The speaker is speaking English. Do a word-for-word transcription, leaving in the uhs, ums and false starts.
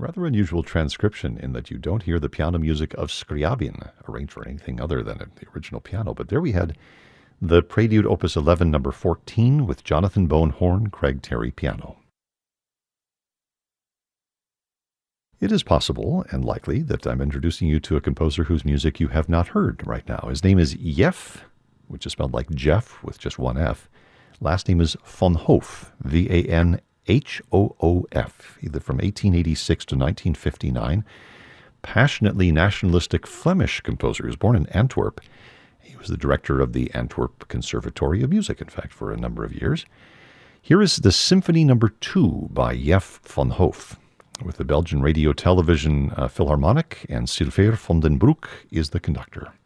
Rather unusual transcription in that you don't hear the piano music of Scriabin, arranged for anything other than the original piano. But there we had the Prelude Opus eleven, number fourteen, with Jonathan Bone horn, Craig Terry piano. It is possible and likely that I'm introducing you to a composer whose music you have not heard right now. His name is Jeff, which is spelled like Jeff with just one F. Last name is Van Hoof, V A N H O O F, either from eighteen eighty-six to nineteen fifty-nine. Passionately nationalistic Flemish composer. He was born in Antwerp. He was the director of the Antwerp Conservatory of Music, in fact, for a number of years. Here is the Symphony Number Two by Jeff Van Hoof, with the Belgian Radio Television uh, Philharmonic, and Sylvain van den Broek is the conductor.